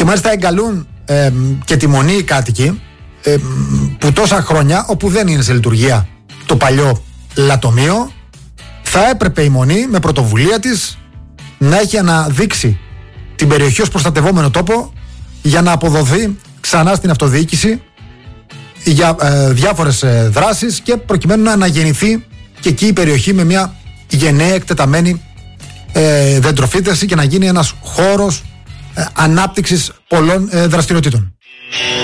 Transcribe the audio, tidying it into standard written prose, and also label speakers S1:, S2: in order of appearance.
S1: μάλιστα εγκαλούν και τη Μονή οι κάτοικοι που τόσα χρόνια, όπου δεν είναι σε λειτουργία το παλιό λατομείο, θα έπρεπε η Μονή με πρωτοβουλία της να έχει αναδείξει την περιοχή ως προστατευόμενο τόπο για να αποδοθεί ξανά στην αυτοδιοίκηση για διάφορες δράσεις και προκειμένου να αναγεννηθεί και εκεί η περιοχή με μια γενναία εκτεταμένη δεντροφύτευση και να γίνει ένας χώρος ανάπτυξης πολλών δραστηριοτήτων.